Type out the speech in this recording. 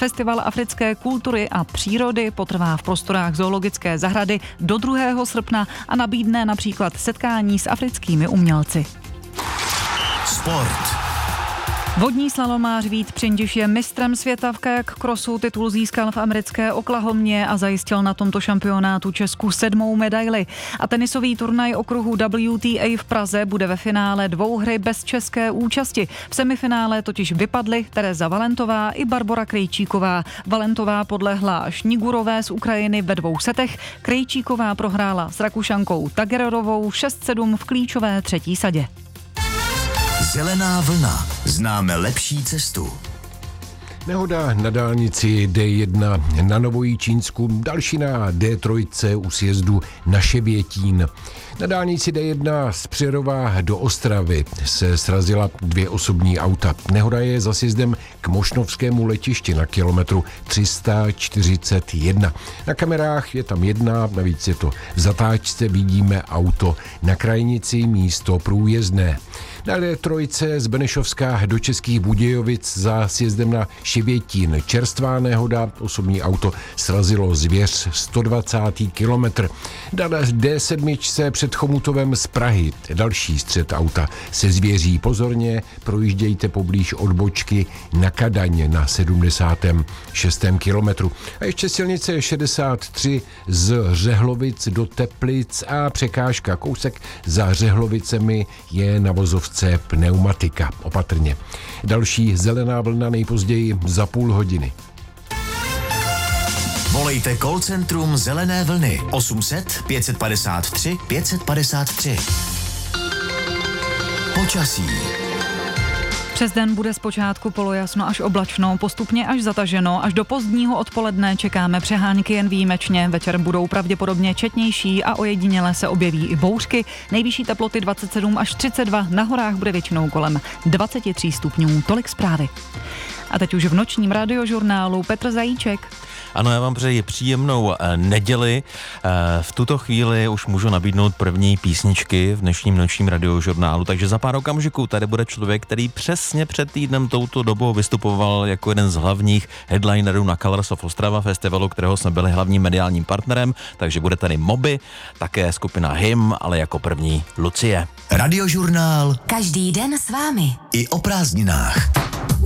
Festival africké kultury a přírody potrvá v prostorách zoologické zahrady do 2. srpna a nabídne například setkání s africkými umělci. Sport. Vodní slalomář Vít Přindiš je mistrem světa v kajak crossu, titul získal v americké Oklahomě a zajistil na tomto šampionátu Česku 7. medaili. A tenisový turnaj okruhu WTA v Praze bude ve finále dvouhry bez české účasti. V semifinále totiž vypadly Tereza Valentová i Barbora Krejčíková. Valentová podlehla až Nigurové z Ukrajiny ve 2 setech. Krejčíková prohrála s Rakušankou Tagererovou 6-7 v klíčové 3. sadě. Zelená vlna. Známe lepší cestu. Nehoda na dálnici D1 na Novojičínsku, další na D3 u sjezdu na Ševětín. Na dálnici D1 z Přerova do Ostravy se srazila 2 osobní auta. Nehoda je za sjezdem k Mošnovskému letišti na kilometru 341. Na kamerách je tam jedna, navíc je to v zatáčce, vidíme auto na krajnici, místo průjezdné. Na D3 z Benešovska do Českých Budějovic za sjezdem na Ševětín. Čerstvá nehoda, osobní auto srazilo zvěř 120. kilometr. Na D7 před Chomutovem z Prahy další střet auta se zvěří. Pozorně projíždějte poblíž odbočky na Kadaň na 76. kilometru. A ještě silnice 63 z Řehlovic do Teplic a překážka kousek za Řehlovicemi je na vozovce pneumatika. Opatrně. Další zelená vlna nejpozději za půl hodiny. Volejte call centrum Zelené vlny 800 553 553. Počasí. Přes den bude zpočátku polojasno až oblačno, postupně až zataženo, až do pozdního odpoledne čekáme přehánky jen výjimečně. Večer budou pravděpodobně četnější a ojediněle se objeví i bouřky. Nejvyšší teploty 27 až 32, na horách bude většinou kolem 23 stupňů. Tolik zprávy. A teď už v nočním radiožurnálu Petr Zajíček. Ano, já vám přeji příjemnou neděli. V tuto chvíli už můžu nabídnout první písničky v dnešním nočním radiožurnálu, takže za pár okamžiků tady bude člověk, který přesně před týdnem touto dobou vystupoval jako jeden z hlavních headlinerů na Colors of Ostrava festivalu, kterého jsme byli hlavním mediálním partnerem, takže bude tady Moby, také skupina Hymn, ale jako první Lucie. Radiožurnál. Každý den s vámi. I o prázdninách.